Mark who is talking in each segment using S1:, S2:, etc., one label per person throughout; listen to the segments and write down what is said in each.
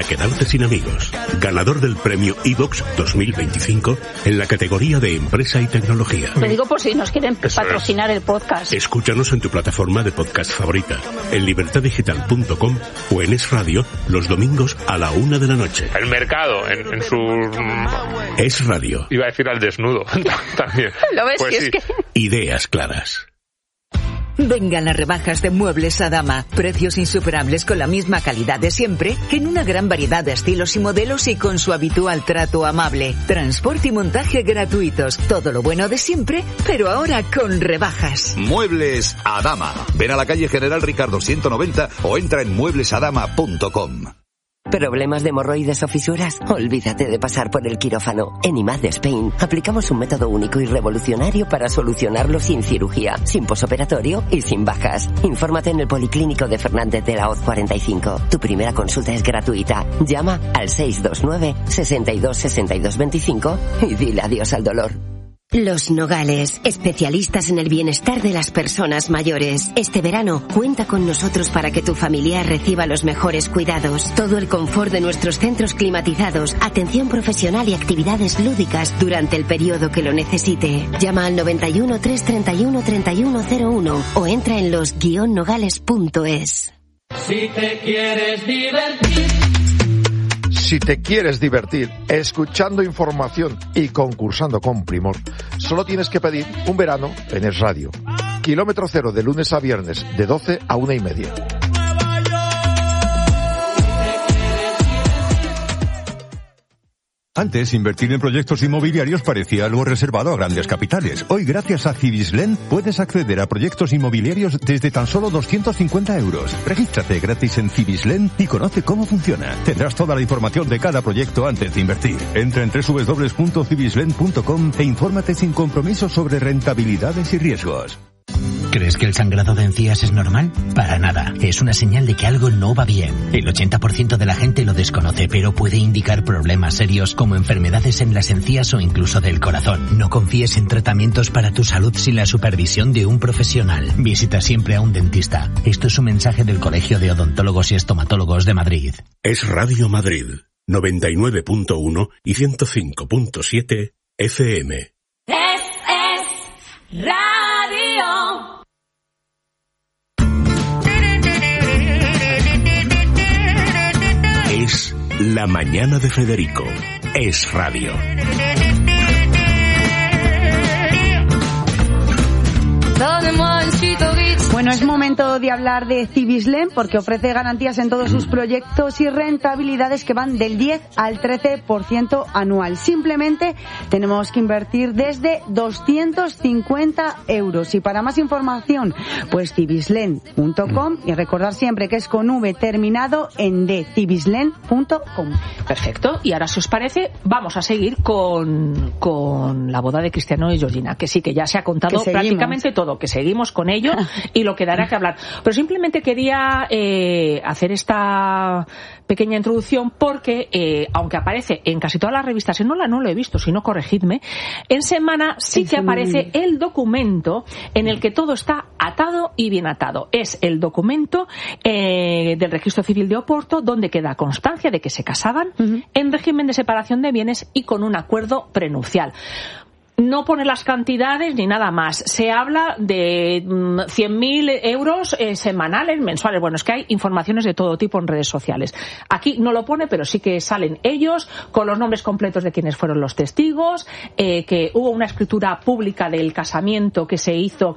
S1: Quedarte sin amigos. Ganador del premio iVoox 2025 en la categoría de Empresa y Tecnología.
S2: Lo digo por si nos quieren patrocinar el podcast.
S1: Escúchanos en tu plataforma de podcast favorita, en libertadigital.com o en Es Radio los domingos a la 1 de la noche.
S3: El mercado en su...
S1: Es Radio.
S3: Iba a decir al desnudo también.
S2: ¿Lo ves?
S3: Pues
S2: sí. Es que...
S1: Ideas claras.
S4: Vengan las rebajas de Muebles Adama. Precios insuperables con la misma calidad de siempre, en una gran variedad de estilos y modelos y con su habitual trato amable. Transporte y montaje gratuitos. Todo lo bueno de siempre, pero ahora con rebajas.
S5: Muebles Adama. Ven a la calle General Ricardo 190 o entra en mueblesadama.com.
S6: ¿Problemas de hemorroides o fisuras? Olvídate de pasar por el quirófano. En IMAD de Spain aplicamos un método único y revolucionario para solucionarlo sin cirugía, sin posoperatorio y sin bajas. Infórmate en el Policlínico de Fernández de la Hoz 45. Tu primera consulta es gratuita. Llama al 629 62 62 25 y dile adiós al dolor.
S7: Los Nogales, especialistas en el bienestar de las personas mayores. Este verano, cuenta con nosotros para que tu familiar reciba los mejores cuidados. Todo el confort de nuestros centros climatizados, atención profesional y actividades lúdicas durante el periodo que lo necesite. Llama al 91 331 3101 o entra en los-nogales.es.
S8: Si te quieres divertir.
S9: Si te quieres divertir escuchando información y concursando con primor, solo tienes que pedir un verano en Es Radio. Kilómetro cero de lunes a viernes, de 12 a 1:30.
S10: Antes, invertir en proyectos inmobiliarios parecía algo reservado a grandes capitales. Hoy, gracias a Cibislen, puedes acceder a proyectos inmobiliarios desde tan solo 250 euros. Regístrate gratis en Cibislen y conoce cómo funciona. Tendrás toda la información de cada proyecto antes de invertir. Entra en www.cibislen.com e infórmate sin compromiso sobre rentabilidades y riesgos.
S11: ¿Crees que el sangrado de encías es normal? Para nada. Es una señal de que algo no va bien. El 80% de la gente lo desconoce, pero puede indicar problemas serios como enfermedades en las encías o incluso del corazón. No confíes en tratamientos para tu salud sin la supervisión de un profesional. Visita siempre a un dentista. Esto es un mensaje del Colegio de Odontólogos y Estomatólogos de Madrid.
S1: Es Radio Madrid, 99.1 y 105.7 FM.
S8: Es Radio.
S1: Es La Mañana de Federico. Es Radio.
S12: Bueno, es momento de hablar de Cibislen porque ofrece garantías en todos sus proyectos y rentabilidades que van del 10 al 13% anual. Simplemente tenemos que invertir desde 250 euros. Y para más información, pues cibislen.com y recordar siempre que es con V terminado en D, cibislen.com.
S2: Perfecto. Y ahora, si os parece, vamos a seguir con la boda de Cristiano y Georgina, que sí, que ya se ha contado prácticamente todo, que seguimos con ello y lo que dará que hablar. Pero simplemente quería hacer esta pequeña introducción porque, aunque aparece en casi todas las revistas, no lo he visto, si no corregidme, en Semana sí que aparece el documento en el que todo está atado y bien atado. Es el documento del Registro Civil de Oporto, donde queda constancia de que se casaban en régimen de separación de bienes y con un acuerdo prenupcial. No pone las cantidades ni nada más. Se habla de 100.000 euros semanales, mensuales. Bueno, es que hay informaciones de todo tipo en redes sociales. Aquí no lo pone, pero sí que salen ellos con los nombres completos de quienes fueron los testigos, que hubo una escritura pública del casamiento que se hizo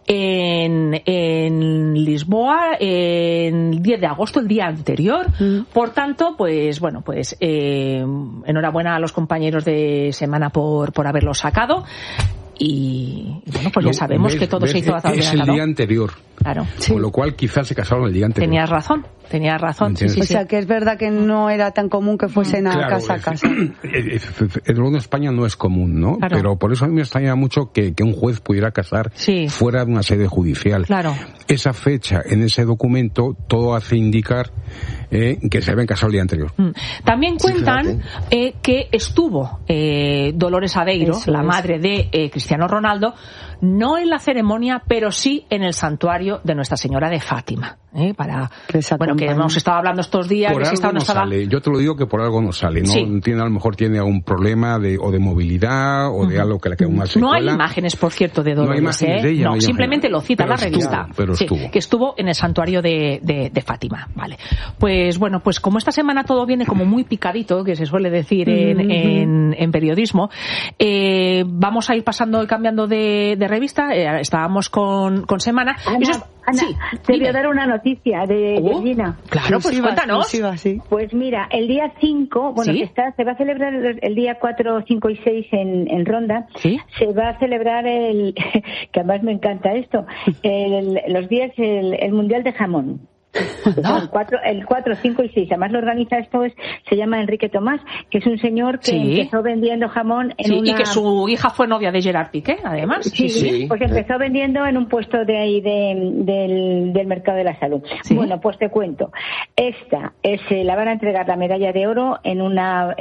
S2: en Lisboa el 10 de agosto, el día anterior. Por tanto, pues bueno, pues enhorabuena a los compañeros de Semana por haberlo sacado. Y bueno, pues ya sabemos que todo se hizo a través de
S13: el día anterior.
S2: Claro.
S13: Con lo cual quizás se casaron el día anterior.
S2: Tenías razón. Sí,
S12: o sea, que es verdad que no era tan común que fuesen a casa.
S13: El gobierno de España no es común, ¿no?
S2: Claro.
S13: Pero por eso a mí me extraña mucho que un juez pudiera casar fuera de una sede judicial.
S2: Claro.
S13: Esa fecha en ese documento todo hace indicar que se habían casado el día anterior.
S2: También cuentan que estuvo Dolores Aveiro, la madre de Cristiano Ronaldo, no en la ceremonia, pero sí en el santuario de Nuestra Señora de Fátima. Bueno, que hemos estado hablando estos días.
S13: Por
S2: que
S13: algo no sale. Yo te lo digo que por algo no sale. No entiende, a lo mejor tiene algún problema de movilidad o de algo que le queda una secuela.
S2: No hay imágenes, por cierto, de Dolores.
S13: No hay imágenes de ella.
S2: No, simplemente lo cita la revista.
S13: Pero estuvo.
S2: Que estuvo en el santuario de Fátima. Vale. Pues bueno, pues como esta semana todo viene como muy picadito, que se suele decir en periodismo, vamos a ir pasando y cambiando de revista. Estábamos con semana.
S14: Ana, te voy a dar una noticia de Georgina.
S2: Claro, pues cuéntanos.
S14: Pues mira, el día 5, bueno, se va a celebrar el día 4, 5 y 6 en Ronda.
S2: ¿Sí?
S14: Se va a celebrar que además me encanta esto, los días, el Mundial de Jamón. El 4, 5 y 6. Además lo organiza se llama Enrique Tomás, que es un señor que empezó vendiendo jamón
S2: y que su hija fue novia de Gerard Piqué, además.
S14: Pues empezó vendiendo en un puesto de ahí del Mercado de la Salud. Bueno, pues te cuento. Esta la van a entregar la medalla de oro en una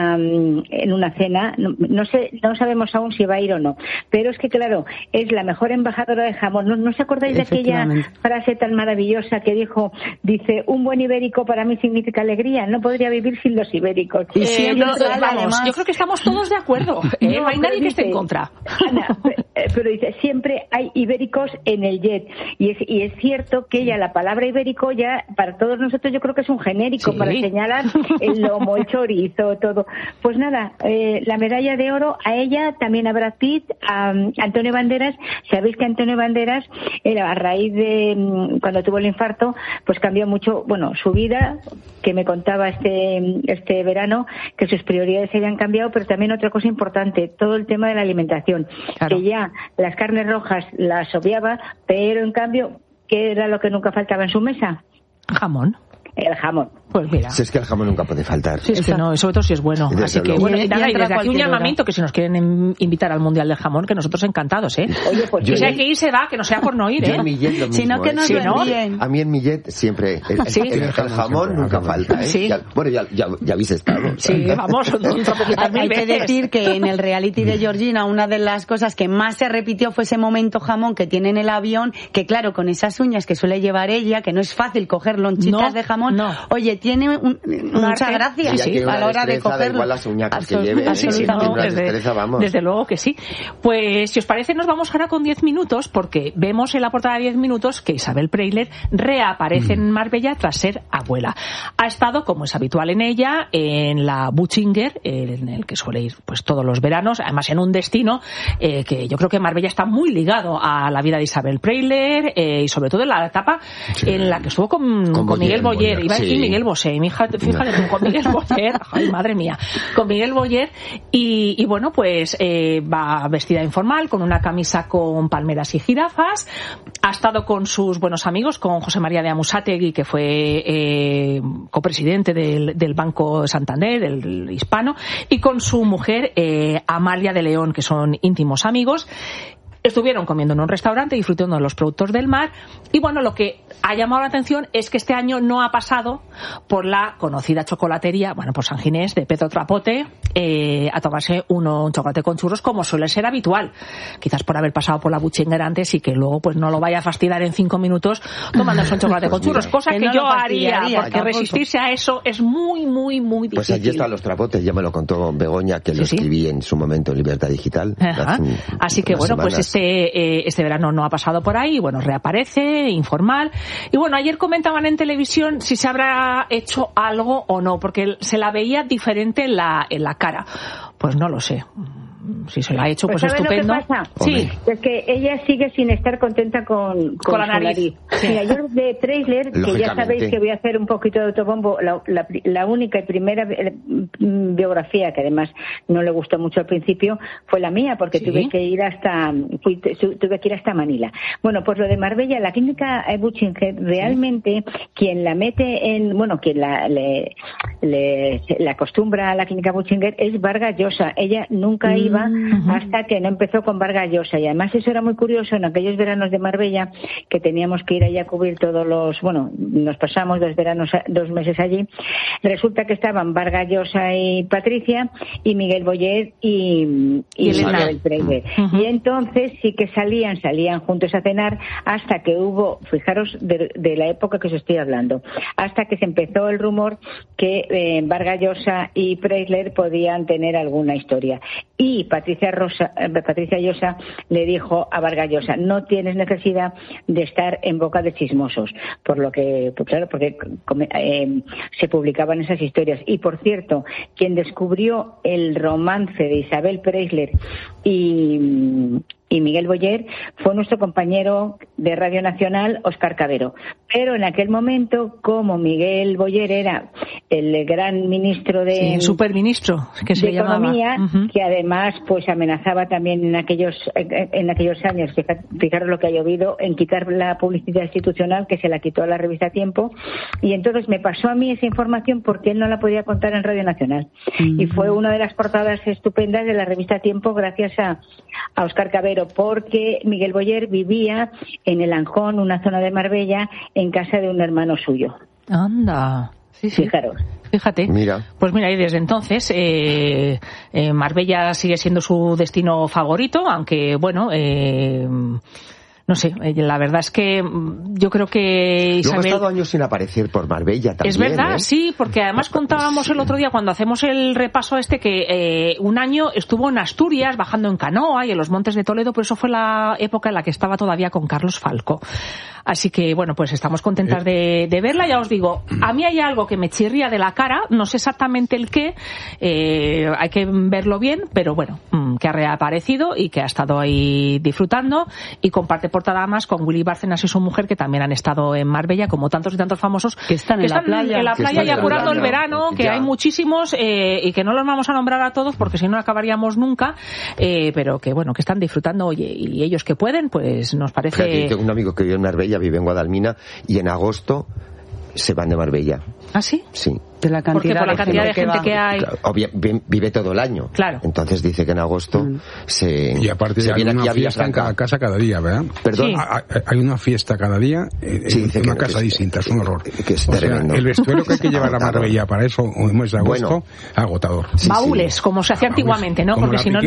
S14: cena. No sabemos aún si va a ir o no. Pero es que claro, es la mejor embajadora de jamón. ¿No os acordáis de aquella frase tan maravillosa que dice, un buen ibérico para mí significa alegría, no podría vivir sin los ibéricos?
S2: Y yo creo que estamos todos de acuerdo. No hay nadie que esté en contra.
S14: Ana, pero dice, siempre hay ibéricos en el jet. Y es cierto que ella, la palabra ibérico, ya para todos nosotros yo creo que es un genérico para señalar el lomo, el chorizo, todo. Pues nada, la medalla de oro a ella, también a Brad Pitt, a Antonio Banderas. Sabéis que Antonio Banderas, a raíz de cuando tuvo el infarto, pues cambió mucho, su vida, que me contaba este verano, que sus prioridades se habían cambiado, pero también otra cosa importante, todo el tema de la alimentación, que ya las carnes rojas las obviaba, pero en cambio, ¿qué era lo que nunca faltaba en su mesa?
S2: Jamón.
S14: El jamón.
S2: Pues mira.
S15: Si es que el jamón nunca puede faltar.
S2: Sí, es que no, sobre todo si es bueno. Así que bueno, y desde aquí un llamamiento, que si nos quieren invitar al Mundial del Jamón, que nosotros encantados, ¿eh?
S14: Oye, pues
S2: si hay que ir, se va, que no sea por no ir,
S15: ¿eh? Yo en mi jet lo mismo,
S12: si no, que nos envíen.
S15: A mí en mi jet siempre el jamón nunca falta, ¿eh?
S2: Sí.
S15: Ya habéis estado.
S2: Sí, vamos,
S12: hay que decir que en el reality de Georgina, una de las cosas que más se repitió fue ese momento jamón que tiene en el avión, que claro, con esas uñas que suele llevar ella, que no es fácil coger lonchitas de jamón. Oye, tiene mucha gracia a la hora de cogerlo.
S15: Igual las uñas que lleve,
S2: desde luego que sí. Pues si os parece, nos vamos ahora con 10 minutos, porque vemos en la portada de 10 minutos que Isabel Preisler reaparece en Marbella tras ser abuela. Ha estado, como es habitual en ella, en la Butchinger, en el que suele ir pues todos los veranos, además en un destino que yo creo que Marbella está muy ligado a la vida de Isabel Preisler, y sobre todo en la etapa en la que estuvo con Miguel Boyer. Iba a decir Miguel Bosé, mi hija, fíjate tú, con Miguel Boyer, ay, madre mía, con Miguel Boyer, y bueno, pues va vestida informal, con una camisa con palmeras y jirafas. Ha estado con sus buenos amigos, con José María de Amusátegui, que fue copresidente del Banco Santander, del Hispano, y con su mujer Amalia de León, que son íntimos amigos. Estuvieron comiendo en un restaurante, disfrutando de los productos del mar, y bueno, lo que ha llamado la atención es que este año no ha pasado por la conocida chocolatería, por San Ginés de Pedro Trapote, a tomarse un chocolate con churros, como suele ser habitual, quizás por haber pasado por la Butchinger antes y que luego pues no lo vaya a fastidiar en 5 minutos tomándose un chocolate con churros, cosa que yo haría, porque resistirse a eso es muy, muy, muy difícil.
S15: Pues allí están los trapotes, ya me lo contó Begoña, que lo escribí en su momento en Libertad Digital.
S2: Así que bueno, pues este verano no ha pasado por ahí, reaparece, informal. Y bueno, ayer comentaban en televisión si se habrá hecho algo o no, porque se la veía diferente en la cara. Pues no lo sé. Si se la ha hecho, pues estupendo.
S14: Lo que pasa? Sí, es que ella sigue sin estar contenta con
S2: la nariz.
S14: Sí. Mira, yo de Preisler, que ya sabéis que voy a hacer un poquito de autobombo, la única y primera biografía, que además no le gustó mucho al principio, fue la mía, porque tuve que ir hasta Manila. Bueno, pues lo de Marbella, la clínica Butchinger, realmente quien la mete quien la acostumbra a la clínica Butchinger es Vargas Llosa. Ella nunca iba hasta que no empezó con Vargas Llosa. Y además eso era muy curioso en aquellos veranos de Marbella, que teníamos que ir allí a cubrir nos pasamos 2 meses allí. Resulta que estaban Vargas Llosa y Patricia, y Miguel Boyer y Isabel Preisler. Y entonces sí que salían juntos a cenar, hasta que hubo, fijaros de la época que os estoy hablando, hasta que se empezó el rumor que Vargas Llosa y Preisler podían tener alguna historia. Y Patricia Llosa le dijo a Vargas Llosa: no tienes necesidad de estar en boca de chismosos, por lo que, pues claro, porque se publicaban esas historias. Y por cierto, quien descubrió el romance de Isabel Preisler y Miguel Boyer fue nuestro compañero de Radio Nacional, Óscar Cabero. Pero en aquel momento, como Miguel Boyer era el gran ministro de
S2: superministro que se llamaba,
S14: Economía, que además pues amenazaba también en aquellos años, fijaros lo que ha llovido, en quitar la publicidad institucional, que se la quitó a la revista Tiempo, y entonces me pasó a mí esa información porque él no la podía contar en Radio Nacional. Y fue una de las portadas estupendas de la revista Tiempo gracias a Óscar Cabero, porque Miguel Boyer vivía en el Anjón, una zona de Marbella, en casa de un hermano suyo.
S2: Anda, sí.
S14: Fijaros.
S2: Fíjate.
S15: Mira.
S2: Pues mira, y desde entonces Marbella sigue siendo su destino favorito, aunque bueno, no sé, la verdad es que yo creo que Isabel...
S15: Luego ha estado años sin aparecer por Marbella también.
S2: Es verdad, sí, porque además contábamos el otro día cuando hacemos el repaso que un año estuvo en Asturias bajando en canoa y en los Montes de Toledo, pero eso fue la época en la que estaba todavía con Carlos Falco. Así que, bueno, pues estamos contentas de verla. Ya os digo, a mí hay algo que me chirría de la cara, no sé exactamente el qué, hay que verlo bien, pero bueno, que ha reaparecido y que ha estado ahí disfrutando y comparte portada más con Willy Bárcenas y su mujer, que también han estado en Marbella, como tantos y tantos famosos que están en la playa y apurando el verano, que hay muchísimos y que no los vamos a nombrar a todos porque si no acabaríamos nunca, pero que bueno, que están disfrutando, oye, y ellos que pueden, pues nos parece...
S15: Fíjate, tengo un amigo que vive en Marbella, vive en Guadalmina, y en agosto se van de Marbella.
S2: ¿Ah, sí?
S15: Sí.
S12: De la cantidad,
S2: porque por la cantidad de gente que hay.
S15: Claro, vive todo el año.
S2: Claro.
S15: Entonces dice que en agosto se.
S13: Y aparte
S15: se
S13: hay
S15: viene
S13: una
S15: aquí a
S13: fiesta en cada casa cada día, ¿verdad?
S15: Perdón.
S13: Sí. Hay una fiesta cada día en una casa distinta, es un horror.
S15: Que es tremendo.
S13: El vestuario que hay que llevar a Marbella para eso, en el mes de agosto, agotador.
S2: Baúles, como se hacía antiguamente, ¿no? Porque si no,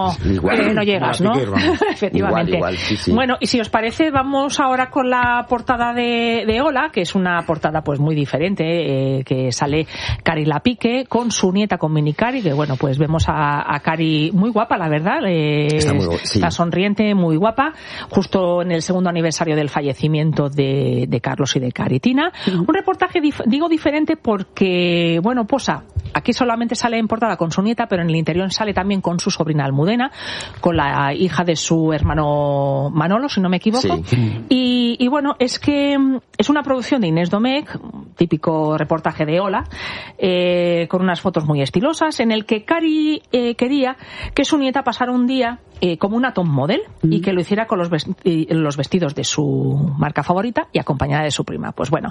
S2: no llegas, ¿no? Efectivamente.
S15: Igual, sí.
S2: Bueno, y si os parece, vamos ahora con la portada de Hola, que es una portada pues muy diferente, que sale Cari Lapique con su nieta, con Mini Cari, que bueno, pues vemos a Cari muy guapa, la verdad, está sonriente, muy guapa, justo en el segundo aniversario del fallecimiento de Carlos y de Caritina. Un reportaje, digo diferente porque, bueno, posa, aquí solamente sale en portada con su nieta, pero en el interior sale también con su sobrina Almudena, con la hija de su hermano Manolo, si no me equivoco. Sí. Y bueno, es que es una producción de Inés Domecq, típico reportaje de Hola, con unas fotos muy estilosas, en el que Cari quería que su nieta pasara un día como una top model y que lo hiciera con los vestidos de su marca favorita y acompañada de su prima. Pues bueno,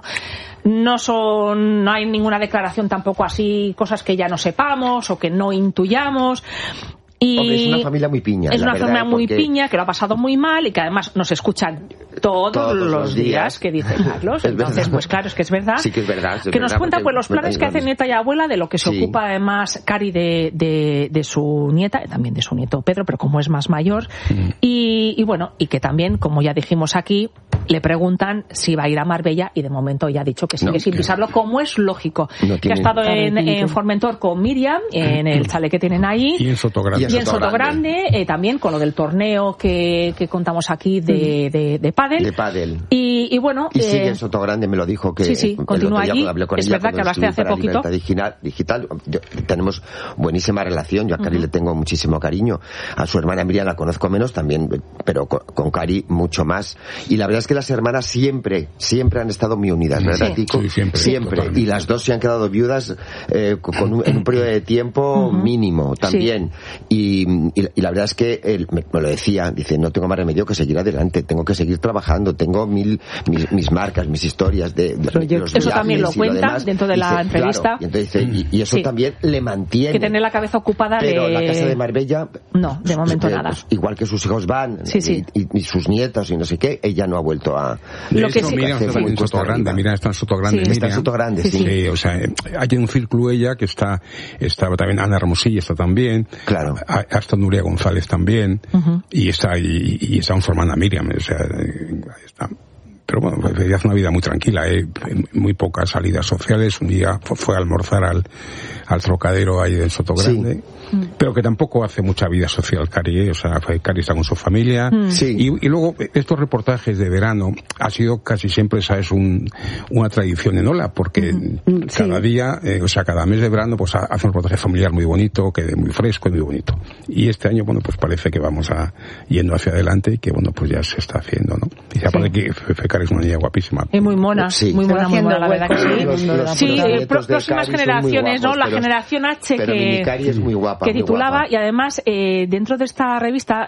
S2: no hay ninguna declaración tampoco así, cosas que ya no sepamos o que no intuyamos. Y
S15: hombre, es una familia muy piña.
S2: Es una familia muy piña, que lo ha pasado muy mal y que además nos escuchan todos los días, que dice Carlos. Entonces, pues claro, es que es verdad.
S15: Sí que es verdad.
S2: Que nos cuenta pues los planes que hace nieta y abuela, de lo que se ocupa además Cari de su nieta, también de su nieto Pedro, pero como es más mayor. Y bueno, y que también, como ya dijimos aquí, le preguntan si va a ir a Marbella y de momento ya ha dicho que sigue sin pisarlo, como es lógico. Que ha estado en Formentor con Miriam, en el chalet que tienen ahí.
S13: Y en Sotogrande.
S2: Y en Sotogrande, también con lo del torneo que contamos aquí de pádel.
S15: De pádel.
S2: Y bueno...
S15: Y sigue en Sotogrande, me lo dijo que...
S2: Sí, continúa allí.
S15: Es
S2: verdad que hablaste hace poquito.
S15: Digital. Tenemos buenísima relación. Yo a Cari le tengo muchísimo cariño. A su hermana Miriam la conozco menos también, pero con Cari mucho más. Y la verdad es que las hermanas siempre han estado muy unidas, ¿verdad, Tico?
S13: Sí, siempre.
S15: Y las dos se han quedado viudas en un periodo de tiempo mínimo también. Y la verdad es que él me lo decía, dice, no tengo más remedio que seguir adelante, tengo que seguir trabajando, tengo mis marcas, mis historias de los
S2: viajes. Eso también lo cuenta dentro de la entrevista.
S15: Claro, y entonces y eso también le mantiene.
S2: Que tener la cabeza ocupada
S15: pero la casa de Marbella...
S2: No, de momento nada.
S15: Pues, igual que sus hijos van, y sus nietos y no sé qué, ella no ha vuelto a...
S13: Lo que sí. Mira, está en Sotogrande, está en Sotogrande.
S15: Está en Sotogrande, sí.
S13: O sea, hay un círculo ella que está también Ana Hermosilla está también.
S15: Claro.
S13: Hasta Nuria González también. Y está su hermana Miriam, o sea, está. Pero bueno, ella hace una vida muy tranquila, muy pocas salidas sociales. Un día fue a almorzar al Trocadero ahí del Sotogrande, pero que tampoco hace mucha vida social Cari, o sea, Cari está con su familia. Y luego estos reportajes de verano ha sido casi siempre, ¿sabes?, una tradición en Ola, porque cada día, o sea, cada mes de verano, pues hace un reportaje familiar muy bonito, que muy fresco y muy bonito. Y este año, bueno, pues parece que vamos yendo hacia adelante y que, bueno, pues ya se está haciendo, ¿no? Y se aparte que Cari es una niña guapísima.
S2: Es muy mona, muy mona, la verdad que sí. Próximas generaciones, ¿no? La generación H
S15: Cari es muy guapa,
S2: que titulaba, y además dentro de esta revista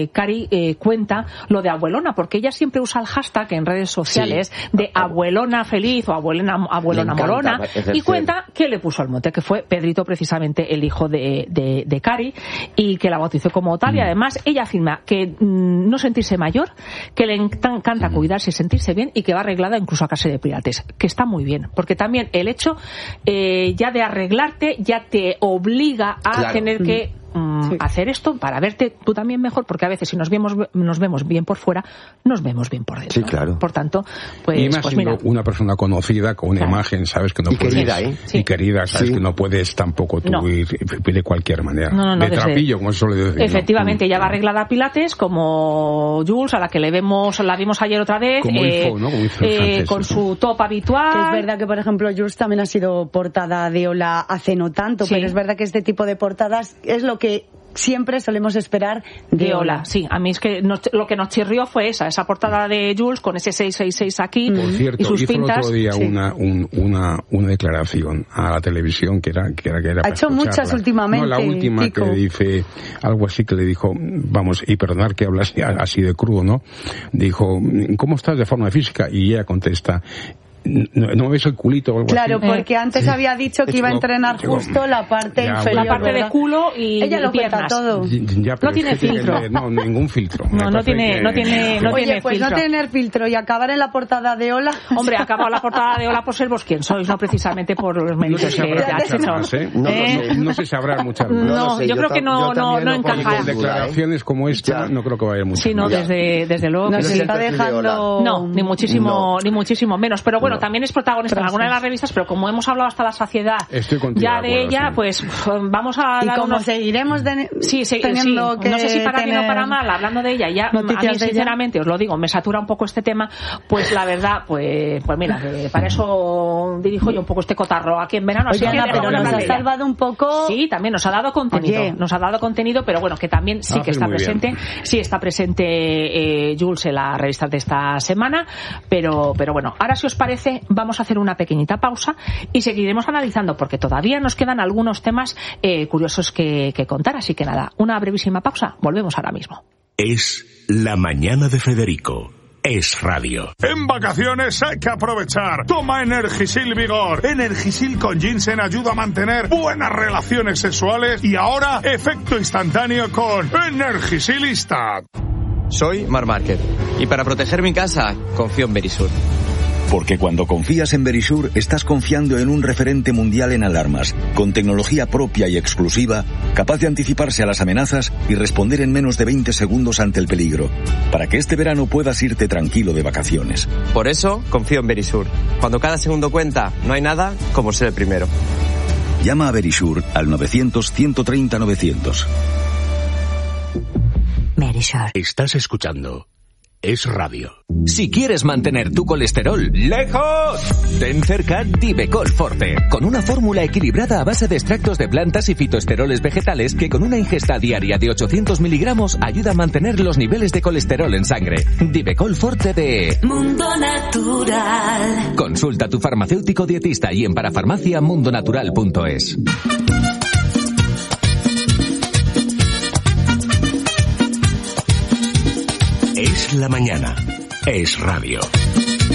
S2: Cari cuenta lo de abuelona, porque ella siempre usa el hashtag en redes sociales de abuelona feliz o abuelona morona, y cuenta que le puso el mote, que fue Pedrito, precisamente el hijo de Cari, y que la bautizó como tal. Y además ella afirma que no sentirse mayor, que le encanta cuidarse y sentirse bien, y que va arreglada incluso a casa de pilates, que está muy bien, porque también el hecho ya de arreglarte ya te obliga a tener que hacer esto para verte tú también mejor, porque a veces si nos vemos bien por fuera, nos vemos bien por dentro.
S15: Sí, claro.
S2: Por tanto, pues,
S13: y más siendo una persona conocida con una imagen, sabes que no puedes, y querida, sabes que no puedes tampoco tú ir de cualquier manera, de trapillo, como se suele decir.
S2: Efectivamente, ella va arreglada a pilates, como Jules, a la que la vimos ayer otra vez,
S13: como francés,
S2: con su top habitual.
S12: Que es verdad que, por ejemplo, Jules también ha sido portada de Ola hace no tanto, pero es verdad que este tipo de portadas es lo que siempre solemos esperar de Ola.
S2: Sí, a mí es que lo que nos chirrió fue esa portada de Jules con ese 666 aquí.
S13: Por cierto,
S2: y sus
S13: hizo
S2: pintas.
S13: el otro día una declaración a la televisión que era
S12: ha hecho muchas últimamente.
S13: No, la última
S12: Kiko,
S13: que dice algo así, que le dijo, vamos, y perdonar que hablas así de crudo, ¿no? Dijo, ¿cómo estás de forma física? Y ella contesta, ¿no ves el culito o algo así?
S12: Claro, porque antes había dicho que iba a entrenar justo la parte inferior,
S2: la parte de culo y
S12: ella lo
S2: piernas.
S12: Cuenta todo.
S2: No tiene filtro.
S13: No, ningún filtro.
S2: No tiene
S12: Oye, pues
S2: filtro.
S12: No tener filtro y acabar en la portada de Ola.
S2: Hombre, acabo la portada de Ola por ser vos quien sois, no precisamente por los méritos que has hecho.
S13: No sé si habrá muchas más.
S2: No, yo creo que no encaja.
S13: Con declaraciones como esta no creo que vaya mucho.
S2: Sí, no, desde luego.
S12: Nos está dejando...
S2: No, ni muchísimo menos. Pero bueno, también es protagonista en alguna de las revistas, pero como hemos hablado hasta la saciedad ya de ella, pues vamos a dar
S12: como seguiremos teniendo que
S2: no sé si para bien o para mal, hablando de ella, ya a mí sinceramente os lo digo, me satura un poco este tema, pues la verdad, pues mira, para eso dirijo yo un poco este cotarro aquí en verano.
S12: Oye, Ana, pero nos ha salvado un poco.
S2: Sí, también nos ha dado contenido, pero bueno, que también sí que está presente Jules en las revistas de esta semana, pero bueno, ahora si os parece vamos a hacer una pequeñita pausa y seguiremos analizando, porque todavía nos quedan algunos temas curiosos que contar, así que nada, una brevísima pausa, volvemos ahora mismo.
S1: Es La Mañana de Federico. Es radio.
S16: En vacaciones hay que aprovechar. Toma Energisil Vigor. Energisil con ginseng ayuda a mantener buenas relaciones sexuales y ahora efecto instantáneo con Energisil Instant.
S17: Soy Mar Márquez y para proteger mi casa confío en Verisur.
S18: Porque cuando confías en Verisur, estás confiando en un referente mundial en alarmas, con tecnología propia y exclusiva, capaz de anticiparse a las amenazas y responder en menos de 20 segundos ante el peligro, para que este verano puedas irte tranquilo de vacaciones.
S17: Por eso, confío en Verisur. Cuando cada segundo cuenta, no hay nada como ser el primero.
S18: Llama a Verisur al 900-130-900.
S7: Verisur.
S1: Estás escuchando Es Radio.
S19: Si quieres mantener tu colesterol lejos, ten cerca Divecol Forte, con una fórmula equilibrada a base de extractos de plantas y fitoesteroles vegetales que con una ingesta diaria de 800 miligramos ayuda a mantener los niveles de colesterol en sangre. Divecol Forte de
S8: Mundo Natural.
S19: Consulta a tu farmacéutico dietista y en parafarmacia mundonatural.es.
S1: Es la mañana. Es radio.